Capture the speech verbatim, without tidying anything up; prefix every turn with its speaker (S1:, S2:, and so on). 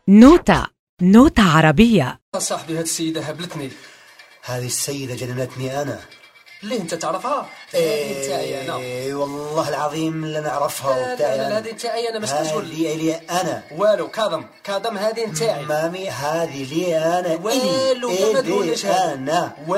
S1: نوتة نوتة عربية.
S2: صاحبي هاد السيدة هبلتني.
S3: هذه السيدة جننتني أنا.
S2: ليه أنت تعرفها؟ هذه نتاعي أنا.
S3: إيه والله العظيم لا نعرفها.
S2: لا لا لا هذه نتاعي أنا. مش تشغل
S3: هذه لي أنا.
S2: والو كاظم كاظم هذه نتاعي.
S3: مامي هذه لي أنا.
S2: والو ما تقولش
S3: أنا.